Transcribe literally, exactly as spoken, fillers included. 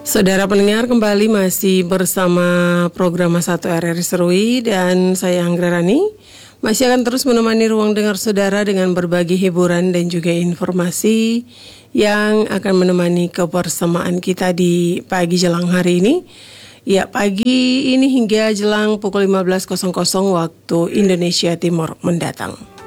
Saudara pendengar, kembali masih bersama program satu R R I Serui dan saya Anggra Rani. Masih akan terus menemani ruang dengar saudara dengan berbagi hiburan dan juga informasi yang akan menemani kebersamaan kita di pagi jelang hari ini. Ya, pagi ini hingga jelang pukul lima belas waktu Indonesia Timur mendatang.